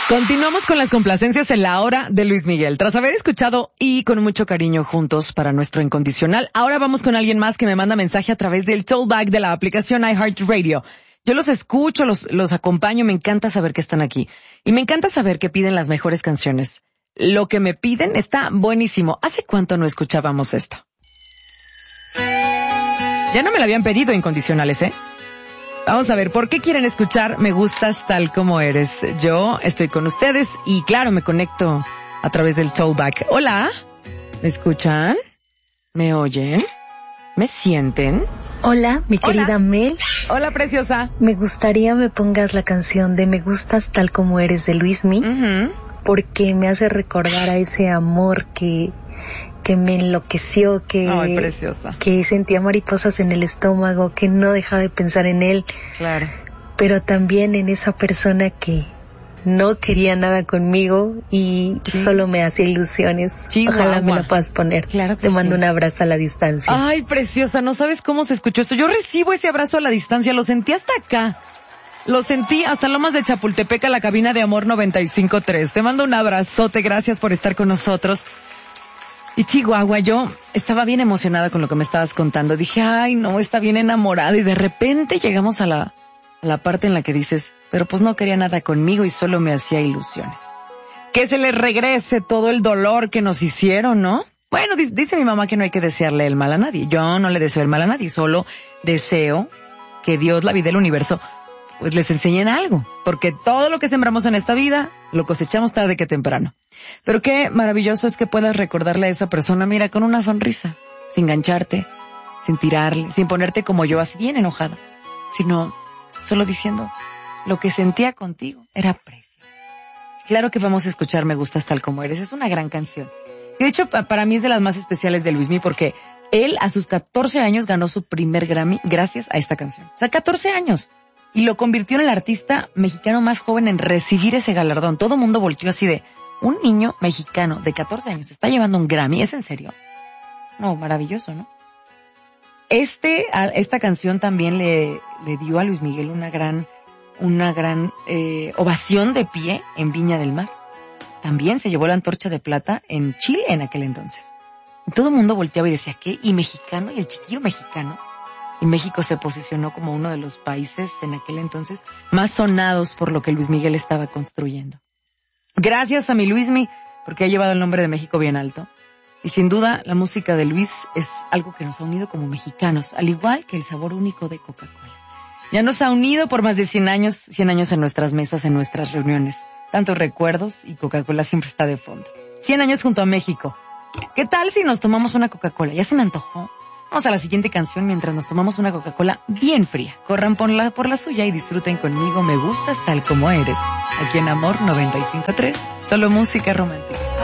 Continuamos con las complacencias en la hora de Luis Miguel. Tras haber escuchado y con mucho cariño juntos para nuestro incondicional, ahora vamos con alguien más que me manda mensaje a través del tollback de la aplicación iHeartRadio. Yo los escucho, los acompaño, me encanta saber que están aquí. Y me encanta saber que piden las mejores canciones. Lo que me piden está buenísimo. ¿Hace cuánto no escuchábamos esto? Ya no me lo habían pedido incondicionales, ¿eh? Vamos a ver, ¿por qué quieren escuchar Me Gustas Tal Como Eres? Yo estoy con ustedes y claro, me conecto a través del tollback. Hola, ¿me escuchan? ¿Me oyen? ¿Me sienten? Hola, mi querida Mel. Hola, preciosa. Me gustaría me pongas la canción de Me Gustas Tal Como Eres de Luismi, porque me hace recordar a ese amor que me enloqueció, Ay, preciosa. Que sentía mariposas en el estómago, que no dejaba de pensar en él. Claro. Pero también en esa persona que no quería nada conmigo y solo me hacía ilusiones. Ojalá me la puedas poner. Claro que Te mando un abrazo a la distancia. Ay, preciosa, no sabes cómo se escuchó eso. Yo recibo ese abrazo a la distancia, lo sentí hasta acá. Lo sentí hasta Lomas de Chapultepec, a la cabina de Amor 95.3. Te mando un abrazote, gracias por estar con nosotros. Y Chihuahua, yo estaba bien emocionada con lo que me estabas contando. Dije, ay, no, está bien enamorada. Y de repente llegamos a la parte en la que dices, pero pues no quería nada conmigo y solo me hacía ilusiones. Que se le regrese todo el dolor que nos hicieron, ¿no? Bueno, dice mi mamá que no hay que desearle el mal a nadie. Yo no le deseo el mal a nadie, solo deseo que Dios, la vida, el universo, pues les enseñen algo. Porque todo lo que sembramos en esta vida, lo cosechamos tarde que temprano. Pero qué maravilloso es que puedas recordarle a esa persona, mira, con una sonrisa, sin engancharte, sin tirarle, sin ponerte como yo, así bien enojada, sino solo diciendo, lo que sentía contigo era precioso. Claro que vamos a escuchar Me Gustas Tal Como Eres, es una gran canción. De hecho, para mí es de las más especiales de Luismi, porque él a sus 14 años ganó su primer Grammy gracias a esta canción. O sea, 14 años. Y lo convirtió en el artista mexicano más joven en recibir ese galardón. Todo el mundo volteó así de, un niño mexicano de 14 años está llevando un Grammy, ¿es en serio? No, maravilloso, ¿no? Esta canción también le dio a Luis Miguel una gran ovación de pie en Viña del Mar. También se llevó la antorcha de plata en Chile en aquel entonces. Y todo el mundo volteaba y decía, ¿qué? ¿Y mexicano? ¿Y el chiquillo mexicano? Y México se posicionó como uno de los países en aquel entonces más sonados por lo que Luis Miguel estaba construyendo. Gracias a mi Luismi, porque ha llevado el nombre de México bien alto. Y sin duda, la música de Luis es algo que nos ha unido como mexicanos, al igual que el sabor único de Coca-Cola. Ya nos ha unido por más de 100 años en nuestras mesas, en nuestras reuniones. Tantos recuerdos y Coca-Cola siempre está de fondo. 100 años junto a México. ¿Qué tal si nos tomamos una Coca-Cola? Ya se me antojó. Vamos a la siguiente canción mientras nos tomamos una Coca-Cola bien fría. Corran por la suya y disfruten conmigo Me Gustas Tal Como Eres. Aquí en Amor 95.3, solo música romántica.